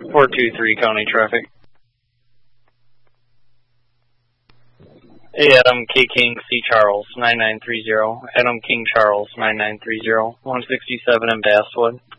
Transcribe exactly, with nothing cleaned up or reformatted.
four two three County Traffic. Hey, Adam K. King C. Charles, nine nine three zero. Adam King Charles, nine nine three zero. one sixty-seven in Basswood.